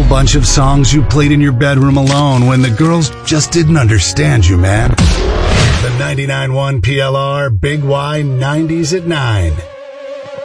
bunch of songs you played in your bedroom alone when the girls just didn't understand you, man. The 99.1 PLR Big Y 90s at 9.